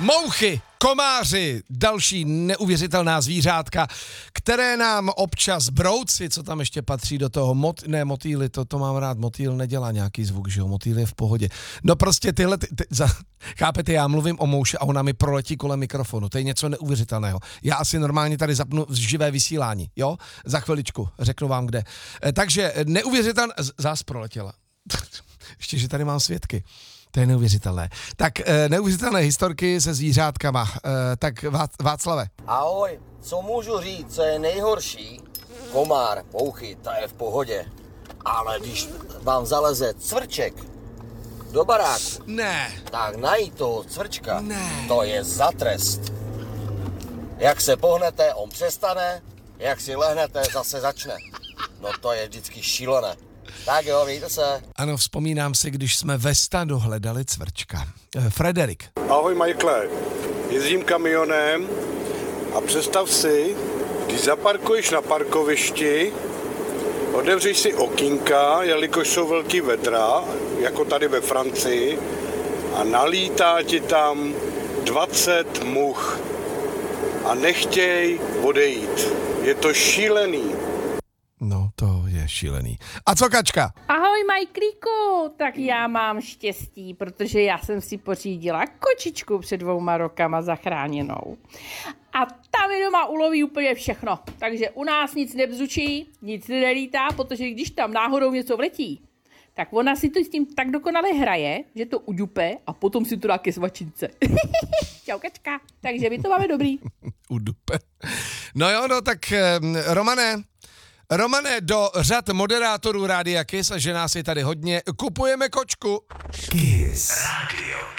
Mouchy, komáři, další neuvěřitelná zvířátka, které nám občas brouci, co tam ještě patří do toho, motýly, to mám rád, motýl nedělá nějaký zvuk, že jo, motýl je v pohodě. No prostě tyhle, chápete, já mluvím o mouši a ona mi proletí kolem mikrofonu, to je něco neuvěřitelného. Já asi normálně tady zapnu živé vysílání, jo, za chviličku, řeknu vám kde. Takže neuvěřitelná, zás proletěla. Ještě, že tady mám svědky. To je neuvěřitelné. Tak neuvěřitelné historky se zvířátkama. Tak Václave. Ahoj, co můžu říct, co je nejhorší? Komár, mouchy, ta je v pohodě. Ale když vám zaleze cvrček do baráku, Ne. tak najít toho cvrčka, Ne. to je za trest. Jak se pohnete, on přestane, jak si lehnete, zase začne. No to je vždycky šílené. Tak jo, mějte se. Ano, vzpomínám si, když jsme ve stadu hledali cvrčka. Frederik. Ahoj Michaele, jezdím kamionem a představ si, když zaparkuješ na parkovišti, otevřeš si okýnka, jelikož jsou velký vedra, jako tady ve Francii, a nalítá ti tam 20 much a nechtěj odejít. Je to šílený. No, to je šílený. A co Kačka? Ahoj Majklíku, tak já mám štěstí, protože já jsem si pořídila kočičku před 2 rokama zachráněnou. A ta mi doma uloví úplně všechno, takže u nás nic nebzučí, nic nelítá, protože když tam náhodou něco vletí, tak ona si to s tím tak dokonale hraje, že to udupe a potom si to dá ke svačince. Čau Kačka, takže my to máme dobrý. Udupe. No jo, no tak Romane, do řad moderátorů Rádia Kiss, a že nás je tady hodně, kupujeme kočku. Kiss. Radio